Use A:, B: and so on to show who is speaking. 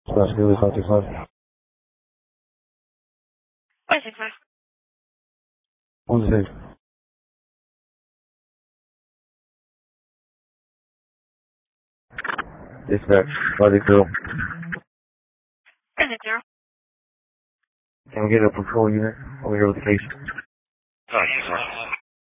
A: Really 565.
B: 565.
A: 16. Dispatch, 560.
B: 560.
A: Can we get a patrol unit over here with the case?
B: 560.